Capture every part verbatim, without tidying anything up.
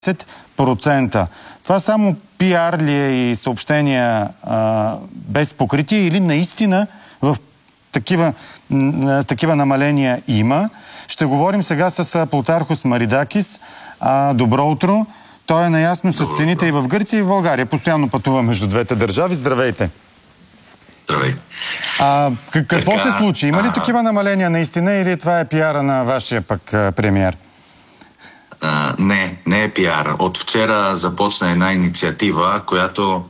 десет процента. Това само пиар ли е и съобщения а, без покритие или наистина в такива, такива намаления има? Ще говорим сега с Плутархос Маридакис. А, добро утро. Той е наясно с цените и в Гърция, и в България. Постоянно пътува между двете държави. Здравейте! Здравей. А, какво така, се случи? Има ли а... такива намаления наистина или това е пиара на вашия пък а, премиер? А, не, не е пиар. От вчера започна една инициатива, която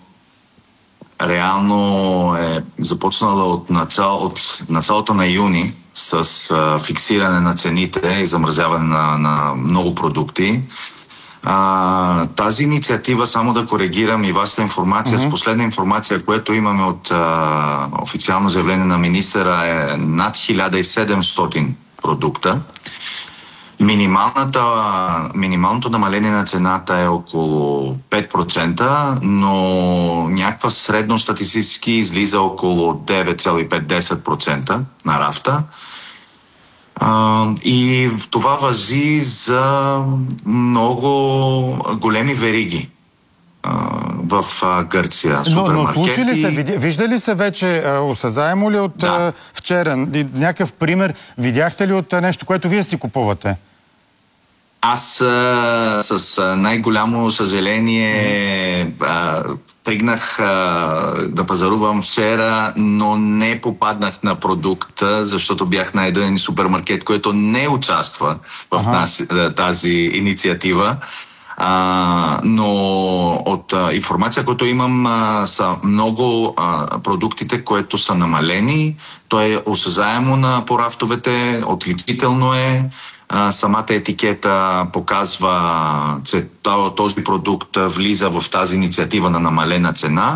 реално е започнала от, начало, от началото на юни с а, фиксиране на цените и замразяване на, на много продукти. А, тази инициатива, само да коригирам и вашата информация, mm-hmm. с последна информация, която имаме от а, официално заявление на министъра, е над хиляда и седемстотин продукта. Минималната, минималното намаление на цената е около пет процента, но някаква средно статистически излиза около девет цяло и пет до десет процента на рафта. Uh, и това важи за много големи вериги uh, в uh, Гърция. Но, но случи ли се, вижда ли се вече, uh, осъзаемо ли от да. uh, вчера, някакъв пример, видяхте ли от uh, нещо, което вие си купувате? Аз uh, с uh, най-голямо съжаление uh, тръгнах uh, да пазарувам вчера, но не попаднах на продукта, защото бях на един супермаркет, който не участва в ага. нас, тази инициатива. Uh, но от uh, информация, която имам, uh, са много uh, продуктите, които са намалени. То е осъзаемо на порафтовете, отличително е. Uh, самата етикета показва, че този продукт влиза в тази инициатива на намалена цена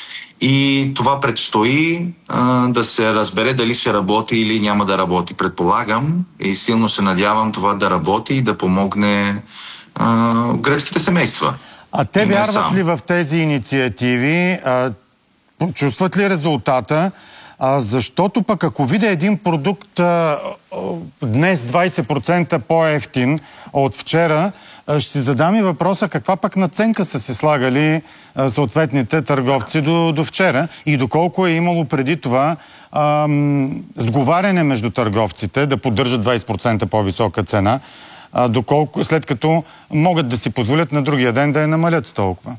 и това предстои uh, да се разбере дали ще работи или няма да работи. Предполагам и силно се надявам това да работи и да помогне uh, гръцките семейства. А те вярват ли в тези инициативи? Uh, чувстват ли резултата? А, защото пък ако видя един продукт а, днес двайсет процента по-евтин от вчера, а, ще си задам и въпроса каква пък надценка са се слагали а, съответните търговци до, до вчера и доколко е имало преди това а, сговаряне между търговците да поддържат двайсет процента по-висока цена, а, доколко след като могат да си позволят на другия ден да я намалят с толкова.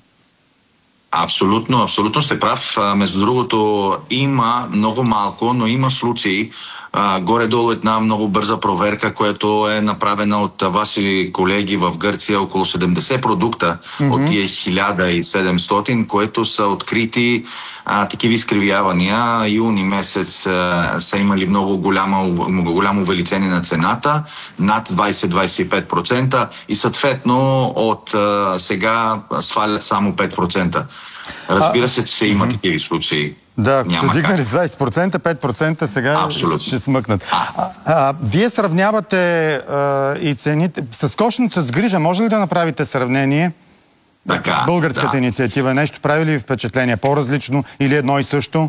Абсолютно, абсолютно сте прав. Между другото, има много малко, но има случаи. Горе-долу една много бърза проверка, която е направена от ваши колеги в Гърция, около седемдесет продукта mm-hmm. от тия хиляда и седемстотин, които са открити а, такива изкривявания. Юни месец а, са имали много голямо, голямо увеличение на цената, над двайсет до двайсет и пет процента и съответно от а, сега свалят само пет процента. Разбира се, че има mm-hmm. такива случаи. Да, ако са дигнали с двайсет процента, пет процента сега Абсолютно. ще смъкнат. А, а, вие сравнявате а, и цените. С кошница с грижа, може ли да направите сравнение така, с българската да. инициатива? Нещо прави ли впечатление? По-различно или едно и също?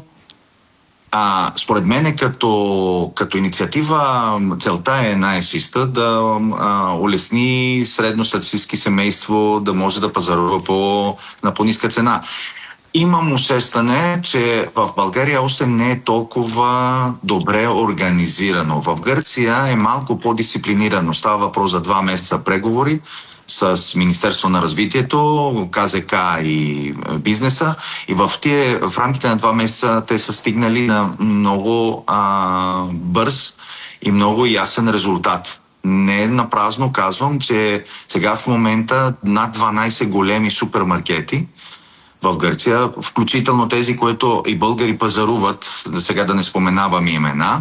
А, според мен като, като инициатива целта е най-чиста да а, улесни средностатистически семейство да може да пазарува по, на по-ниска цена. Имам усещане, че в България още не е толкова добре организирано. В Гърция е малко по-дисциплинирано. Става въпрос за два месеца преговори с Министерство на развитието, КЗК и бизнеса. И в, тие, в рамките на два месеца те са стигнали на много а, бърз и много ясен резултат. Не напразно казвам, че сега в момента над дванайсет големи супермаркети в Гърция, включително тези, които и българи пазаруват, сега да не споменавам имена,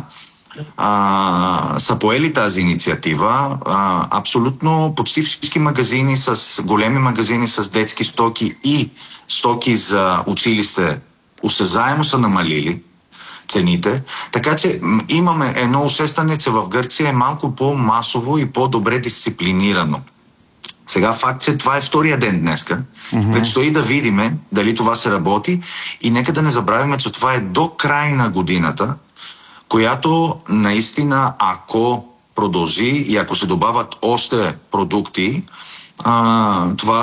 а, са поели тази инициатива. А, абсолютно почти всички магазини, с големи магазини с детски стоки и стоки за училище осезаемо са намалили цените. Така че имаме едно усещане, че в Гърция е малко по-масово и по-добре дисциплинирано. Сега факт, че това е втория ден днеска. Mm-hmm. Предстои да видиме дали това се работи и нека да не забравяме, че това е до край на годината, която наистина, ако продължи и ако се добавят още продукти, А, това